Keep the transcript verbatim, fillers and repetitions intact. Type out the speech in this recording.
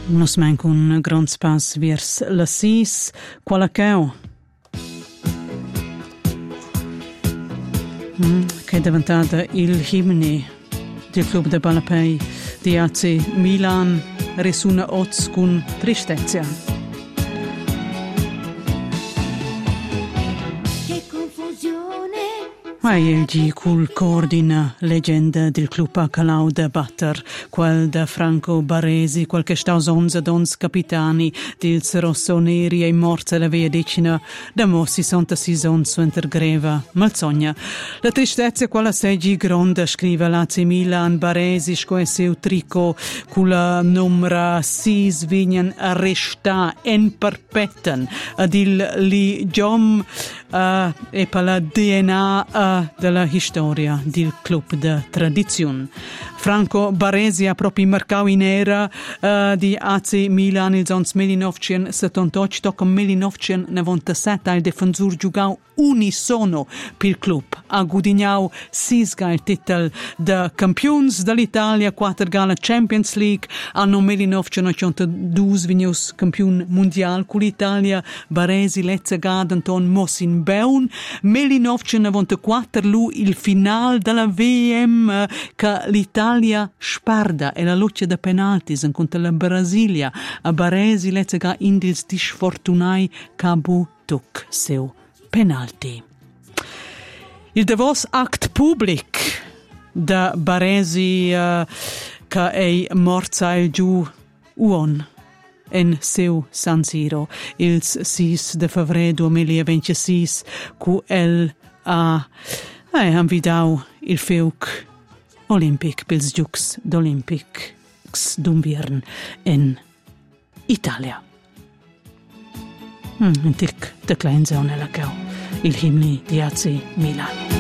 Nos manca un grand spas vers la sis, quala cheu. Mm, che è diventata il himne del club de Balapei di A C Milan, resuna oz con tristezza. Ma il G cul coordina leggenda del club a Calau de Batter, quel da Franco Baresi, quel che sta onze dons capitani dils rossoneri e morze la via decina, da mo sessantasei ons intergreva malsogna. La tristezza quella seggi gronda, scrive l'A C Milan, Baresi sco e seu trico, culla numera sis vignan arresta en perpetten, ad il li giom uh, e per la D N A uh, della storia del club de tradizione. Franco Baresi ha proprio marcato in era uh, di A C Milan il zons millenovecentosettantotto tocca millenovecentonovantasette il difensore giocò unisono per il club. Ha guadagnato sisga il titolo de campions dell'Italia, quattro gala Champions League, anno millenovecentottantadue vignos campione mondiale con l'Italia. Baresi lezza gada Anton Mossin Beun, millenovecentonovantaquattro lui il finale della V M che l'Italia sparda e la luce da penaltis contro la Brasilia. A Baresi lezza ga indils di sfortunai cabu tuc seu penalti. Il davos act public da Baresi uh, che è morza il giù uon en seu San Siro il sis de febbraio duemilaventisei cu el a eh, anvidau il feuc olimpic pils giucs d'Olympics d'Unviern en Italia. Mm, un tic de klein zone la cau il himni di A C Milan.